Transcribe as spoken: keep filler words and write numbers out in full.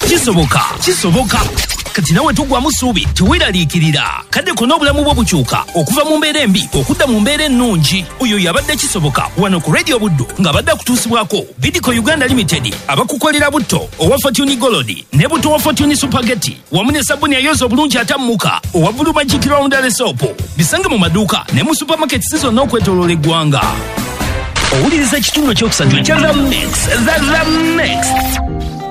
kisoboka kisoboka kati nawe tugwa musubi tuwiraliikirira kadde kona obulamu bwo bukyuka okuva mu mbeera embi okudda mu mbeera ennungi oyo yabadde kisoboka wano ku Radio Buddo ng'abadde akutuusibwako Bidco Uganda Limited abakukolera butto owa Fortune Gold ne butto wa Fortune Spaghetti wamu ne sabuni ayoza obulungi atammuka owa Blue Magic Roundel Soap bisange mu maduuka ne mu supermarket zonna okwetooloola eggwanga. Owuliriza ekitundu ekyokusatu ekya The Mix, The The Mix.